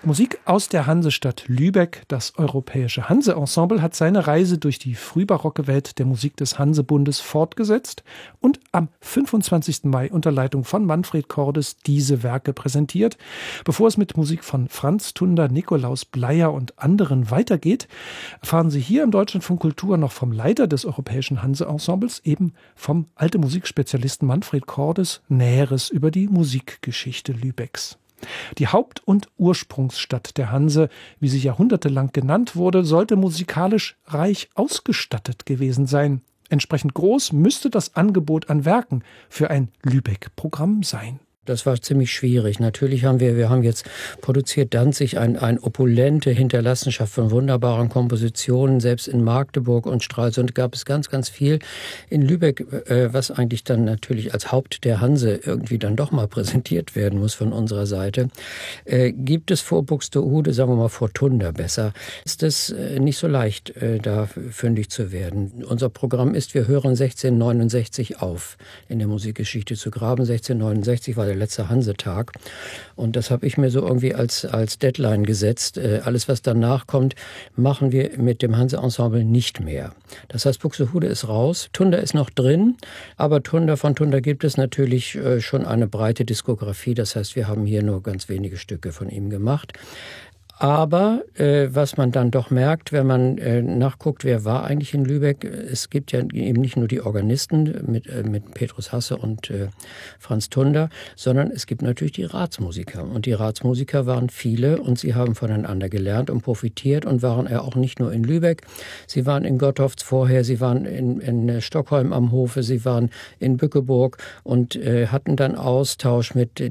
Musik aus der Hansestadt Lübeck. Das Europäische Hanse-Ensemble hat seine Reise durch die frühbarocke Welt der Musik des Hansebundes fortgesetzt und am 25. Mai unter Leitung von Manfred Cordes diese Werke präsentiert. Bevor es mit Musik von Franz Tunder, Nikolaus Bleier und anderen weitergeht, erfahren Sie hier im Deutschlandfunk Kultur noch vom Leiter des Europäischen Hanse-Ensembles, eben vom alte Musikspezialisten Manfred Cordes, Näheres über die Musikgeschichte Lübecks. Die Haupt- und Ursprungsstadt der Hanse, wie sie jahrhundertelang genannt wurde, sollte musikalisch reich ausgestattet gewesen sein. Entsprechend groß müsste das Angebot an Werken für ein Lübeck-Programm sein. Das war ziemlich schwierig. Natürlich haben wir haben jetzt produziert Danzig eine opulente Hinterlassenschaft von wunderbaren Kompositionen. Selbst in Magdeburg und Stralsund gab es ganz, ganz viel. In Lübeck, was eigentlich dann natürlich als Haupt der Hanse irgendwie dann doch mal präsentiert werden muss von unserer Seite, gibt es vor Buxtehude, sagen wir mal vor Tunder besser, ist es nicht so leicht, da fündig zu werden. Unser Programm ist, wir hören 1669 auf, in der Musikgeschichte zu graben. 1669 war der letzte Hansetag. Und das habe ich mir so irgendwie als Deadline gesetzt. Alles, was danach kommt, machen wir mit dem Hanse-Ensemble nicht mehr. Das heißt, Buxtehude ist raus, Tunder ist noch drin, aber von Tunder gibt es natürlich schon eine breite Diskografie. Das heißt, wir haben hier nur ganz wenige Stücke von ihm gemacht. Aber was man dann doch merkt, wenn man nachguckt, wer war eigentlich in Lübeck, es gibt ja eben nicht nur die Organisten mit Petrus Hasse und Franz Tunder, sondern es gibt natürlich die Ratsmusiker. Und die Ratsmusiker waren viele und sie haben voneinander gelernt und profitiert und waren ja auch nicht nur in Lübeck. Sie waren in Gottorf vorher, sie waren in Stockholm am Hofe, sie waren in Bückeburg und hatten dann Austausch mit